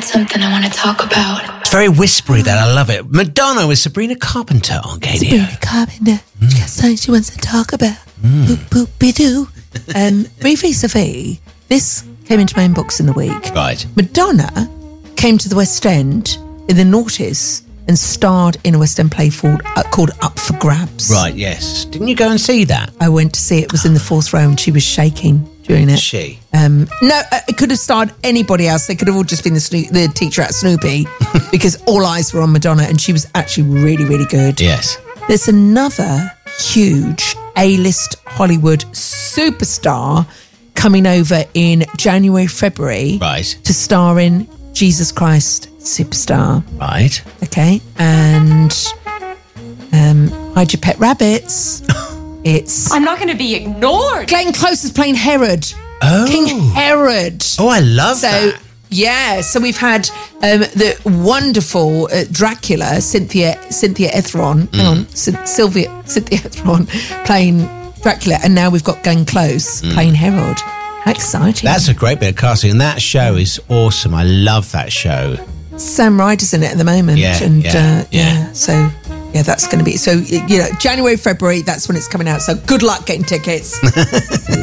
something I want to talk about. It's very whispery, that. I love it. Madonna with Sabrina Carpenter on KDO. Sabrina Carpenter. She got something she wants to talk about. Boop, boop, be-doo. Briefly, Sophie, this came into my inbox in the week. Right. Madonna came to the West End in the noughties and starred in a West End play called Up for Grabs. Right, yes. Didn't you go and see that? I went to see it. It was in the fourth row and she was shaking during it. She? No, it could have starred anybody else. They could have all just been the teacher at Snoopy because all eyes were on Madonna and she was actually really, really good. Yes. There's another huge A-list Hollywood superstar coming over in January, February. Right. To star in Jesus Christ Superstar. Right. Okay. And Hide Your Pet Rabbits. I'm not going to be ignored. Glenn Close is playing Herod. Oh. King Herod. Oh, I love that. Yeah, so we've had the wonderful Dracula, Cynthia Ethron. Hang on, Cynthia Ethron playing Dracula, and now we've got Glenn Close playing Herod. How exciting! That's a great bit of casting, and that show is awesome. I love that show. Sam Ryder's in it at the moment, Yeah. So that's going to be January, February. That's when it's coming out. So good luck getting tickets.